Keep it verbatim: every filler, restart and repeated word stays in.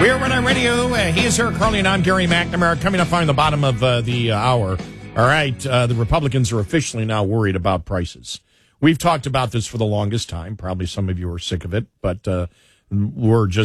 We're Red Eye Radio. Uh, he is Eric Carly, and I'm Gary McNamara. Coming up on the bottom of uh, the uh, hour. All right, uh, the Republicans are officially now worried about prices. We've talked about this for the longest time. Probably some of you are sick of it, but uh, we're just